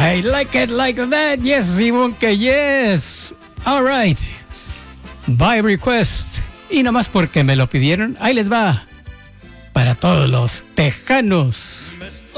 I like it like that. Yes, Simón, que yes. All right. By request. Y nomás porque me lo pidieron, ahí les va. Para todos los tejanos.